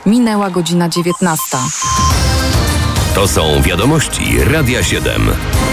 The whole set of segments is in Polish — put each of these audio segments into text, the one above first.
Minęła godzina 19. To są wiadomości Radia 7.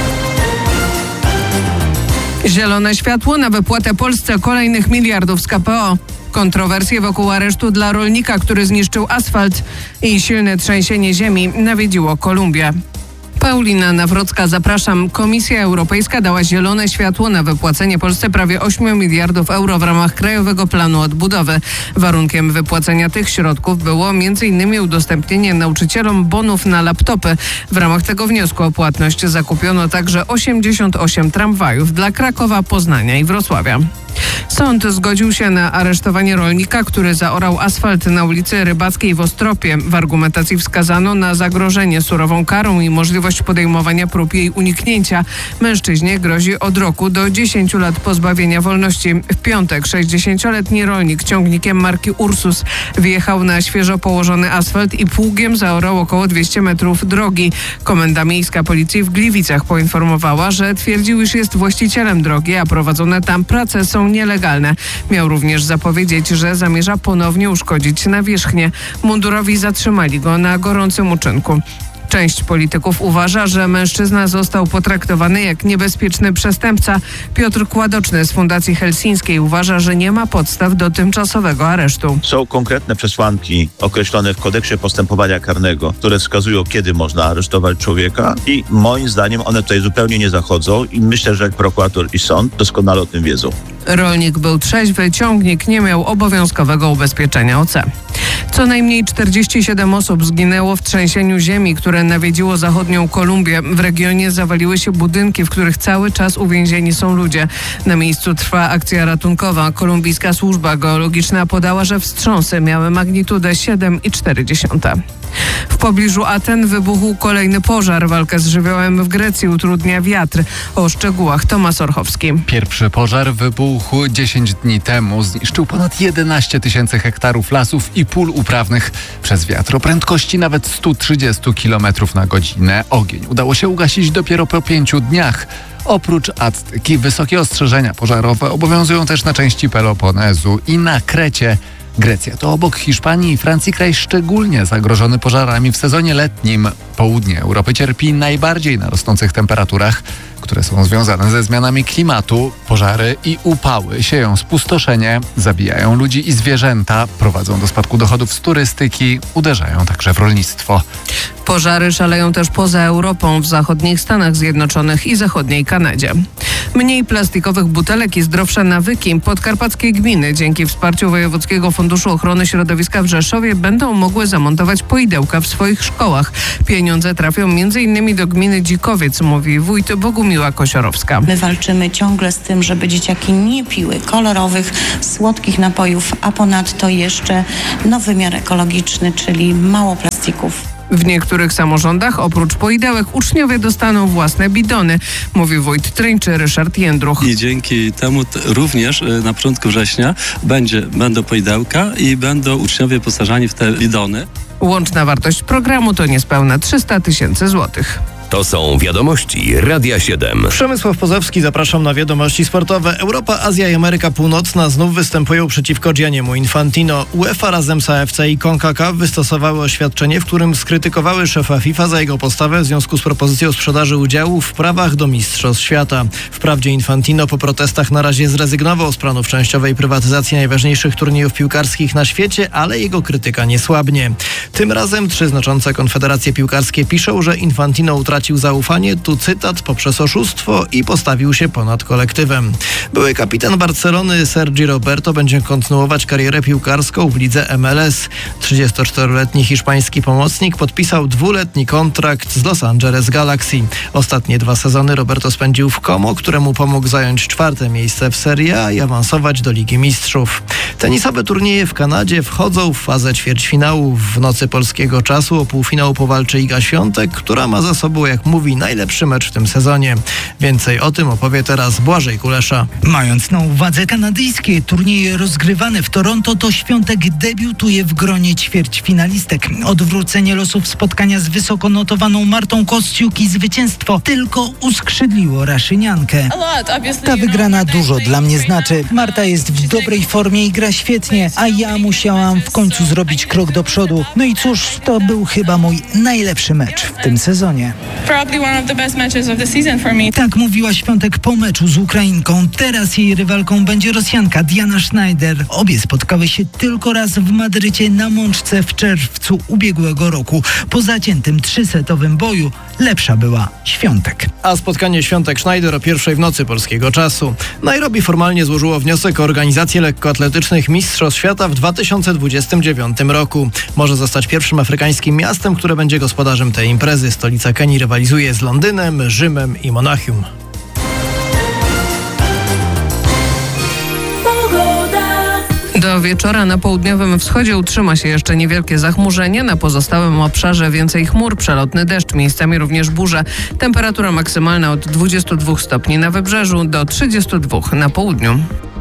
Zielone światło na wypłatę Polsce kolejnych miliardów z KPO. Kontrowersje wokół aresztu dla rolnika, który zniszczył asfalt, i silne trzęsienie ziemi nawiedziło Kolumbię. Paulina Nawrocka, zapraszam. Komisja Europejska dała zielone światło na wypłacenie Polsce prawie 8 miliardów euro w ramach Krajowego Planu Odbudowy. Warunkiem wypłacenia tych środków było m.in. udostępnienie nauczycielom bonów na laptopy. W ramach tego wniosku o płatność zakupiono także 88 tramwajów dla Krakowa, Poznania i Wrocławia. Sąd zgodził się na aresztowanie rolnika, który zaorał asfalt na ulicy Rybackiej w Ostropie. W argumentacji wskazano na zagrożenie surową karą i możliwość podejmowania prób jej uniknięcia. Mężczyźnie grozi od roku do 10 lat pozbawienia wolności. W piątek 60-letni rolnik ciągnikiem marki Ursus wjechał na świeżo położony asfalt i pługiem zaorał około 200 metrów drogi. Komenda Miejska Policji w Gliwicach poinformowała, że twierdził, iż jest właścicielem drogi, a prowadzone tam prace są nielegalne. Miał również zapowiedzieć, że zamierza ponownie uszkodzić nawierzchnię. Mundurowi zatrzymali go na gorącym uczynku. Część polityków uważa, że mężczyzna został potraktowany jak niebezpieczny przestępca. Piotr Kładoczny z Fundacji Helsińskiej uważa, że nie ma podstaw do tymczasowego aresztu. Są konkretne przesłanki określone w kodeksie postępowania karnego, które wskazują, kiedy można aresztować człowieka, i moim zdaniem one tutaj zupełnie nie zachodzą i myślę, że prokurator i sąd doskonale o tym wiedzą. Rolnik był trzeźwy, ciągnik nie miał obowiązkowego ubezpieczenia OC. Co najmniej 47 osób zginęło w trzęsieniu ziemi, które nawiedziło zachodnią Kolumbię. W regionie zawaliły się budynki, w których cały czas uwięzieni są ludzie. Na miejscu trwa akcja ratunkowa. Kolumbijska służba geologiczna podała, że wstrząsy miały magnitudę 7,4. W pobliżu Aten wybuchł kolejny pożar. Walkę z żywiołem w Grecji utrudnia wiatr. O szczegółach Tomasz Orchowski. Pierwszy pożar wybuchł 10 dni temu. Zniszczył ponad 11 tysięcy hektarów lasów i pól uprawnych przez wiatr o prędkości nawet 130 km na godzinę. Ogień udało się ugasić dopiero po 5 dniach. Oprócz Aztyki wysokie ostrzeżenia pożarowe obowiązują też na części Peloponezu i na Krecie. Grecja to obok Hiszpanii i Francji kraj szczególnie zagrożony pożarami w sezonie letnim. Południe Europy cierpi najbardziej na rosnących temperaturach, które są związane ze zmianami klimatu. Pożary i upały sieją spustoszenie, zabijają ludzi i zwierzęta, prowadzą do spadku dochodów z turystyki, uderzają także w rolnictwo. Pożary szaleją też poza Europą, w zachodnich Stanach Zjednoczonych i zachodniej Kanadzie. Mniej plastikowych butelek i zdrowsze nawyki. Podkarpackie gminy dzięki wsparciu Wojewódzkiego Funduszu Ochrony Środowiska w Rzeszowie będą mogły zamontować poidełka w swoich szkołach. Pieniądze trafią m.in. do gminy Dzikowiec, mówi wójt Bogumiła Kosiorowska. My walczymy ciągle z tym, żeby dzieciaki nie piły kolorowych, słodkich napojów, a ponadto jeszcze wymiar ekologiczny, czyli mało plastików. W niektórych samorządach oprócz poidełek uczniowie dostaną własne bidony, mówi wójt Tryńczy Ryszard Jędruch. I dzięki temu również na początku września będą poidełka i będą uczniowie wyposażani w te bidony. Łączna wartość programu to niespełna 300 000 złotych. To są wiadomości Radia 7. Przemysław Pozowski, zapraszam na wiadomości sportowe. Europa, Azja i Ameryka Północna znów występują przeciwko Gianniemu Infantino. UEFA razem z AFC i CONCACAF wystosowały oświadczenie, w którym skrytykowały szefa FIFA za jego postawę w związku z propozycją sprzedaży udziałów w prawach do Mistrzostw Świata. Wprawdzie Infantino po protestach na razie zrezygnował z planów częściowej prywatyzacji najważniejszych turniejów piłkarskich na świecie, ale jego krytyka nie słabnie. Tym razem 3 znaczące konfederacje piłkarskie piszą, że Infantino utracił zaufanie, tu cytat, poprzez oszustwo i postawił się ponad kolektywem. Były kapitan Barcelony Sergi Roberto będzie kontynuować karierę piłkarską w lidze MLS. 34-letni hiszpański pomocnik podpisał 2-letni kontrakt z Los Angeles Galaxy. Ostatnie 2 sezony Roberto spędził w Como, któremu pomógł zająć 4. miejsce w Serie A i awansować do Ligi Mistrzów. Tenisowe turnieje w Kanadzie wchodzą w fazę ćwierćfinału. W nocy polskiego czasu o półfinał powalczy Iga Świątek, która ma za sobą było, jak mówi, najlepszy mecz w tym sezonie. Więcej o tym opowie teraz Błażej Kulesza. Mając na uwadze kanadyjskie turnieje rozgrywane w Toronto, to Świątek debiutuje w gronie ćwierćfinalistek. Odwrócenie losów spotkania z wysoko notowaną Martą Kościuk i zwycięstwo tylko uskrzydliło Raszyniankę. Ta wygrana dużo dla mnie znaczy. Marta jest w dobrej formie i gra świetnie, a ja musiałam w końcu zrobić krok do przodu. No i cóż, to był chyba mój najlepszy mecz w tym sezonie. Tak mówiła Świątek po meczu z Ukrainką. Teraz jej rywalką będzie Rosjanka Diana Schneider. Obie spotkały się tylko raz w Madrycie na Mączce w czerwcu ubiegłego roku. Po zaciętym 3-setowym boju lepsza była Świątek. A spotkanie Świątek-Schneider o 1:00 w nocy polskiego czasu. Nairobi formalnie złożyło wniosek o organizację lekkoatletycznych Mistrzostw Świata w 2029 roku. Może zostać pierwszym afrykańskim miastem, które będzie gospodarzem tej imprezy. Stolica Kenii rywalizuje z Londynem, Rzymem i Monachium. Do wieczora na południowym wschodzie utrzyma się jeszcze niewielkie zachmurzenie. Na pozostałym obszarze więcej chmur, przelotny deszcz, miejscami również burze. Temperatura maksymalna od 22 stopni na wybrzeżu do 32 na południu.